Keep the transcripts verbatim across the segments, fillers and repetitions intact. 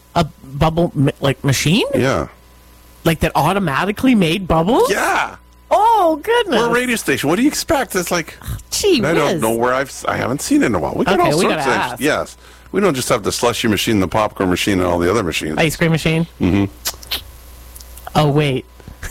A bubble, ma- like, machine? Yeah. Like, that automatically made bubbles? Yeah. Oh, goodness. We're a radio station. What do you expect? It's like, Gee I don't whiz. know where I've, I haven't seen it in a while. We got Okay, all we sorts gotta of ask. Yes. We don't just have the slushy machine, the popcorn machine, and all the other machines. Ice cream machine? Mm-hmm. Oh, wait.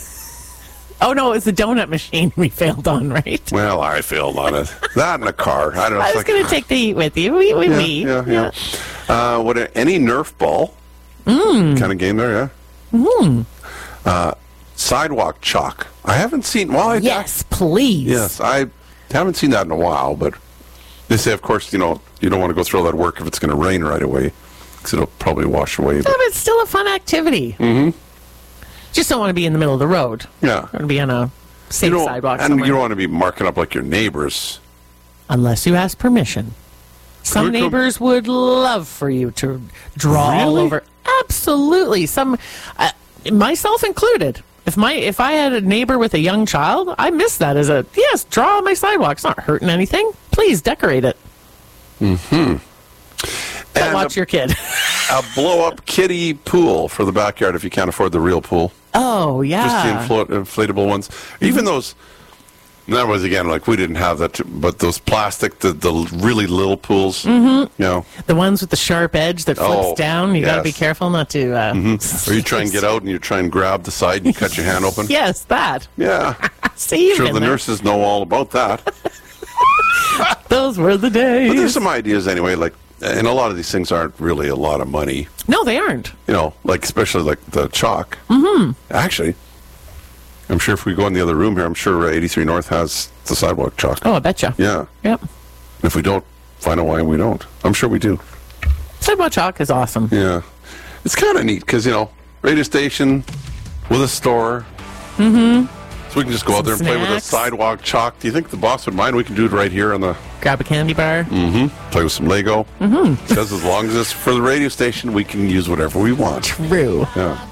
Oh, no, it's the donut machine we failed on, right? Well, I failed on it. That in a car. I don't know. I it's was like, going to take the heat with you. We, we, yeah, we. yeah, yeah. Uh, what, any Nerf ball mm. kind of game there, yeah? Mm. Uh, sidewalk chalk. I haven't seen, well, I, Yes, please. Yes, I haven't seen that in a while, but they say, of course, you know, you don't want to go through all that work if it's going to rain right away, because it'll probably wash away. Yeah, But, but it's still a fun activity. Mm-hmm. Just don't want to be in the middle of the road. yeah. Want to be on a safe You don't, sidewalk and somewhere. you don't want to be marking up like your neighbors. Unless you ask permission. Some Could come- neighbors would love for you to draw all Really? over. Absolutely. Some, uh, myself included. If my if I had a neighbor with a young child, I miss that as a yes. Draw on my sidewalk. It's not hurting anything. Please decorate it. Mm-hmm. But And watch a, your kid. a blow-up kiddie pool for the backyard if you can't afford the real pool. Oh yeah. Just the infl- inflatable ones. Even those. That was again like we didn't have that, too, but those plastic, the the really little pools. Mm-hmm. You know. The ones with the sharp edge that flips Oh, down. You got to be yes. careful not to. Uh, Or you try and get out and you try and grab the side and you cut your hand open. Yes, that. Yeah. See you Sure, in the there. nurses know all about that. Those were the days. But there's some ideas anyway, like, and a lot of these things aren't really a lot of money. No, they aren't. You know, like, especially like the chalk. Mm-hmm. Actually, I'm sure if we go in the other room here, I'm sure uh, eighty-three North has the sidewalk chalk. Oh, I betcha. Yeah. Yep. If we don't, find out why we don't. I'm sure we do. Sidewalk chalk is awesome. Yeah. It's kind of neat because, you know, radio station with a store. Mm-hmm. So we can just go out there and play with a snacks. sidewalk chalk. Do you think the boss would mind? We can do it right here on the... Grab a candy bar. Mm-hmm. Play with some Lego. Mm-hmm. Because as long as it's for the radio station, we can use whatever we want. True. Yeah.